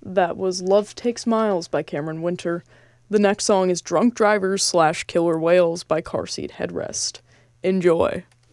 That was Love Takes Miles by Cameron Winter. The next song is Drunk Drivers / Killer Whales by Car Seat Headrest. Enjoy.